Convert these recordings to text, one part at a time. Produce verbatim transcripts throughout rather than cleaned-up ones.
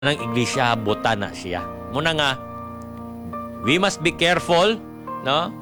ng iglesia buta na siya. Muna nga, we must be careful, no?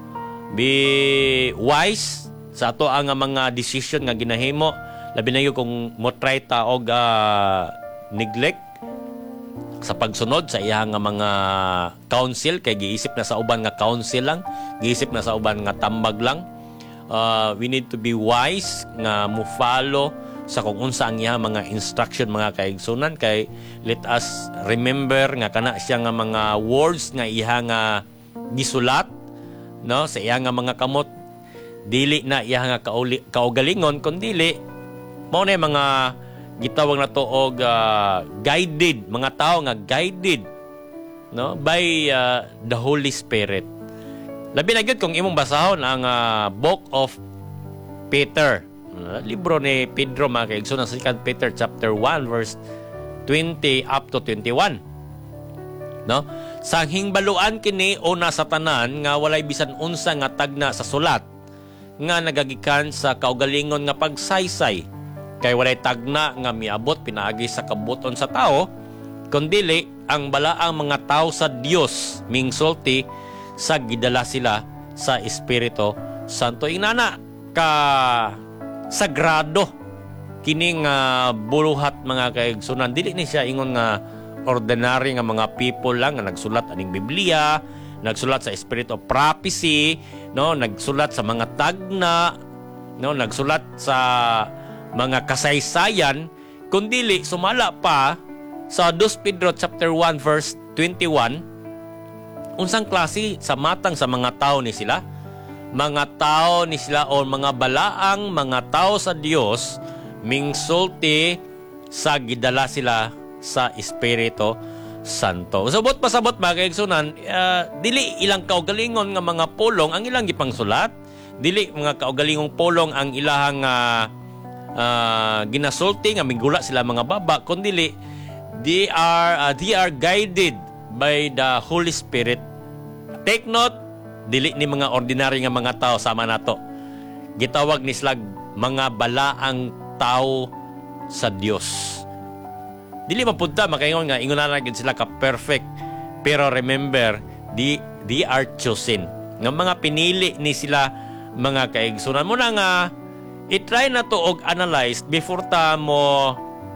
Be wise sa ato ang mga decision nga ginahimo, labi na yun kung mo try ta og uh, neglect sa pagsunod sa iya nga mga counsel, kay giisip na sa uban nga counsel lang, giisip na sa uban nga tambag lang. Uh, we need to be wise nga mo follow sa kung unsa ang iya mga instruction, mga kaigsunan. Kay let us remember nga kana siya nga mga words nga iya nga gisulat, no, sa iya nga mga kamot, dili na iya nga kauli, kaugalingon kundi mao na mga gitawag na to og uh, guided, mga tao nga guided, no, by uh, the Holy Spirit. Labi na gyud kung imong basahon ang uh, Book of Peter, uh, libro ni Pedro, mga kaigsunan, sa Second Peter chapter one verse twenty up to twenty-one. No? Sang hingbaluan kini una sa tanan nga walay bisan unsa nga tagna sa sulat nga nagagikan sa kaugalingon nga pagsaysay, kay walay tagna nga miabot pinaagi sa kabuton sa tao, kundili ang balaang mga tao sa Dios mingsulti sa gidala sila sa Espiritu Santo. Inana ka sagrado kining uh, buluhat, mga kaigsunan. Dili ni siya ingon nga ordinary nga mga people lang nga nagsulat aning Biblia, nagsulat sa Spirit of Prophecy, no, nagsulat sa mga tagna, no, nagsulat sa mga kasaysayan, kundili sumala pa sa Second Pedro chapter one verse twenty-one. Unsang klase sa matang sa mga tao ni sila? Mga tao ni sila o mga balaang mga tao sa Dios mingsulti sa gidala sila sa Espiritu Santo. Sabot pasabot, mga kaigsunan, uh, dili ilang kaugalingon nga mga pulong ang ilang gipang sulat, dili mga kaugalingong pulong ang ilahang uh, uh, ginasulti nga migula sila mga baba, kundi they are uh, they are guided by the Holy Spirit. Take note, dili ni mga ordinary nga mga tao sama nato. Gitawag ni sila mga balaang tao sa Dios. Dili mapunta makaingon nga ingon na gid sila ka perfect. Pero remember, they, they are chosen. Nga mga pinili ni sila, mga kaigsunan. Muna nga i-try na to og analyze before ta mo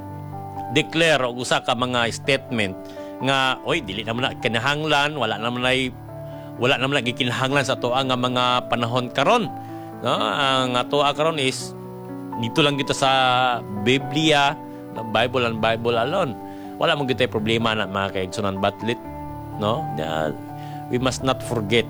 declare og usa ka mga statement nga oy dili naman na kinahanglan, wala naman ay wala naman lagi kinahanglan sa tuwa nga mga panahon karon, no? Ang tuwa karon is dito lang kita sa Biblia, the Bible and Bible alone. Wala mo gitay problema na, mga kaigsunan, but lit, no? Uh, we must not forget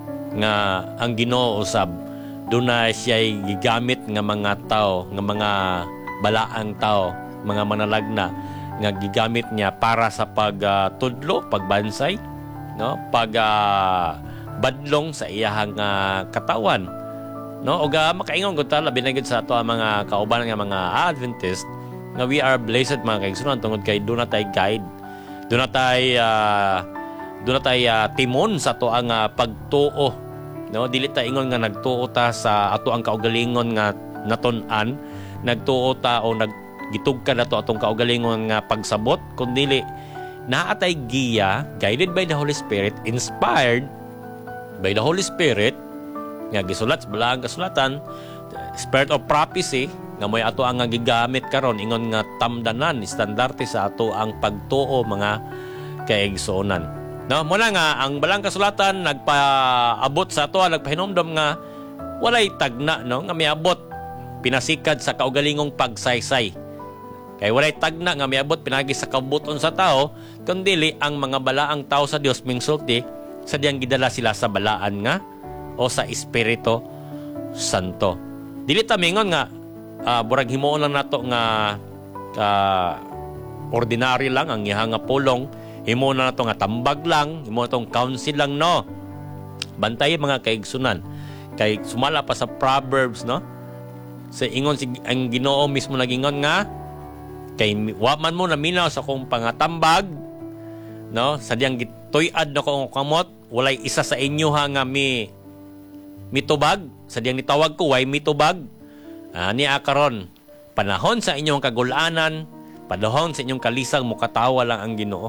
nga ang Ginoo usab dunay siya gigamit nga mga tao, nga mga balaang tao, mga manalagna nga gigamit niya para sa pagtudlo, uh, pagbansay, no, pag uh, badlong sa iyahang uh, katawan, no. Og uh, makaingon gud ta labi na gid sa ato ang mga kauban nga mga Adventist nga we are blessed, mga kaigsunan, tungod kay do na tay guide, do na tay uh, do na tay uh, timon sa ato ang uh, pagtuo, no. Dili ta ingon nga nagtuo ta sa ato ang kaugalingon nga natun-an, nagtuo ta o nag gitugkan na to atong kaugalingon nga pagsabot, kundi naatay giya, guided by the Holy Spirit, inspired by the Holy Spirit, nga gisulat sa balaang kasulatan, Spirit of Prophecy, nga mo'y ato ang gigamit karon ingon nga tamdanan, istandarte sa ato ang pagtuo, mga kaigsunan. No, muna nga ang balaang kasulatan nagpaabot sa ato, nagpahinomdom nga walay tagna, no, nga miabot pinasikad sa kaugalingong pagsaysay. Kaya walay tagna nga miabot pinagi sa kabuton sa tao, kundi ang mga balaang tao sa Dios mingsulti sa diyang gidala sila sa balaan nga o sa Espiritu Santo. Dili ta mingon nga uh, burag himuon lang nato nga uh, ordinary lang ang iha nga pulong, himuon na nato nga tambag lang, himuon natong counsel lang, no. Bantay, mga kaigsunan, kay sumala pa sa Proverbs, no, sa ingon si ang Ginoo mismo nagingon nga kay waman mo na minaw sa kong pangatambag, no, sadyang gituyad na kong kamot, walay isa sa inyo ha nga mi mitubag, sadyang nitawag ko way mitubag. Ah, ni akaron panahon sa inyong kagulanan, Padahon sa inyong kalisang mukatawa lang ang Ginoo.